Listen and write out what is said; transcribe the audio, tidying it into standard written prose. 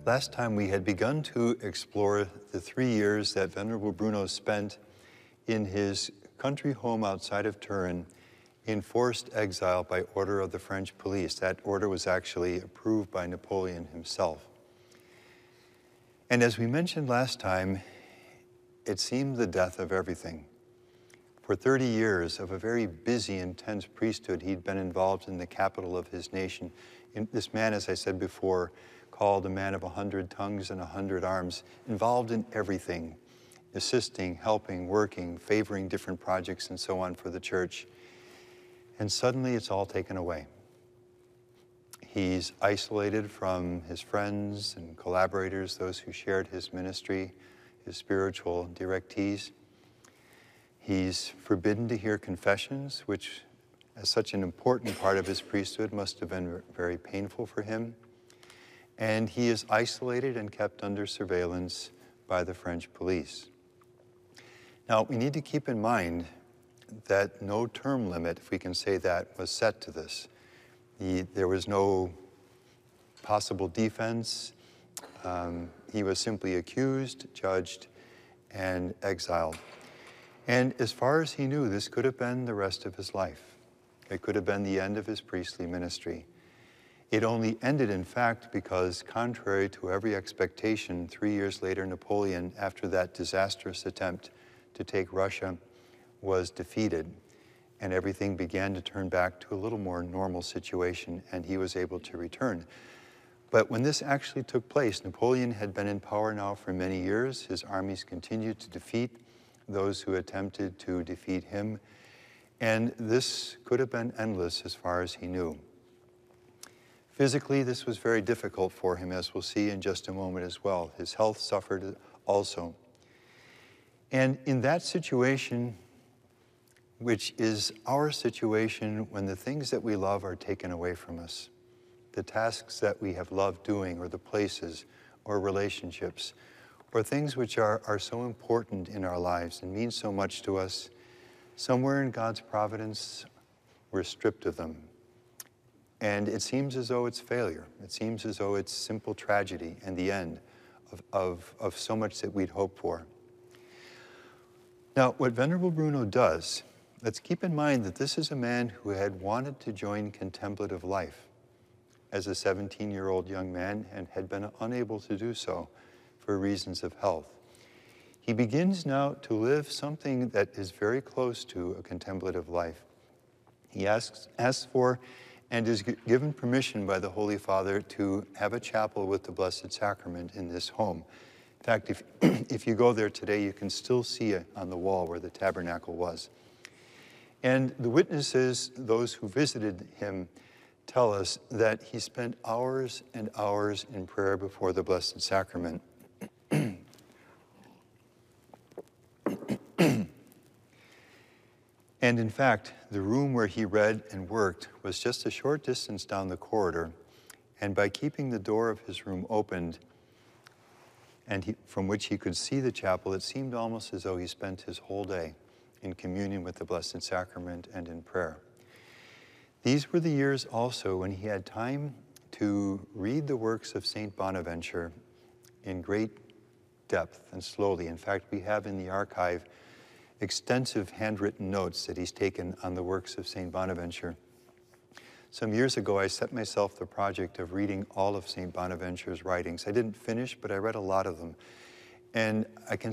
Last time we had begun to explore the 3 years that Venerable Bruno spent in his country home outside of Turin in forced exile by order of the French police. That order was actually approved by Napoleon himself. And as we mentioned last time, it seemed the death of everything. For 30 years of a very busy, intense priesthood, he'd been involved in the capital of his nation. This man, as I said before, called a man of 100 tongues and 100 arms, involved in everything, assisting, helping, working, favoring different projects and so on for the church. And suddenly it's all taken away. He's isolated from his friends and collaborators, those who shared his ministry, his spiritual directees. He's forbidden to hear confessions, which, as such an important part of his priesthood, must have been very painful for him. And he is isolated and kept under surveillance by the French police. Now, we need to keep in mind that no term limit, if we can say that, was set to this. There was no possible defense. He was simply accused, judged, and exiled. And as far as he knew, this could have been the rest of his life. It could have been the end of his priestly ministry. It only ended, in fact, because contrary to every expectation, 3 years later, Napoleon, after that disastrous attempt to take Russia, was defeated, and everything began to turn back to a little more normal situation, and he was able to return. But when this actually took place, Napoleon had been in power now for many years. His armies continued to defeat those who attempted to defeat him, and this could have been endless as far as he knew. Physically, this was very difficult for him, as we'll see in just a moment as well. His health suffered also. And in that situation, which is our situation when the things that we love are taken away from us, the tasks that we have loved doing, or the places, or relationships, or things which are so important in our lives and mean so much to us, somewhere in God's providence, we're stripped of them. And it seems as though it's failure. It seems as though it's simple tragedy and the end of so much that we'd hoped for. Now, what Venerable Bruno does, let's keep in mind that this is a man who had wanted to join contemplative life as a 17-year-old young man and had been unable to do so for reasons of health. He begins now to live something that is very close to a contemplative life. He asks for and is given permission by the Holy Father to have a chapel with the Blessed Sacrament in this home. In fact, if you go there today, you can still see it on the wall where the tabernacle was. And the witnesses, those who visited him, tell us that he spent hours and hours in prayer before the Blessed Sacrament. And in fact, the room where he read and worked was just a short distance down the corridor, and by keeping the door of his room opened, and from which he could see the chapel, it seemed almost as though he spent his whole day in communion with the Blessed Sacrament and in prayer. These were the years also when he had time to read the works of St. Bonaventure in great depth and slowly. In fact, we have in the archive extensive handwritten notes that he's taken on the works of St. Bonaventure. Some years ago, I set myself the project of reading all of St. Bonaventure's writings. I didn't finish, but I read a lot of them. And I can